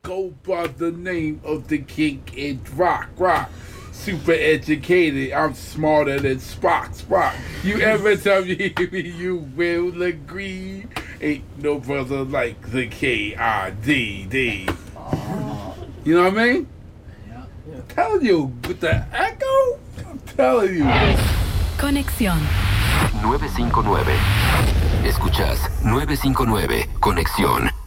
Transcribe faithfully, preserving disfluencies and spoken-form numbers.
go by the name of the king in rock, rock. Super educated, I'm smarter than Spock, Spock. You ever tell me you will agree? Ain't no brother like the K I D D. You know what I mean? Yeah. I'm telling you, with the echo, I'm telling you. Conexión. nueve cinco nueve. Escuchas nueve cinco nueve. Conexión.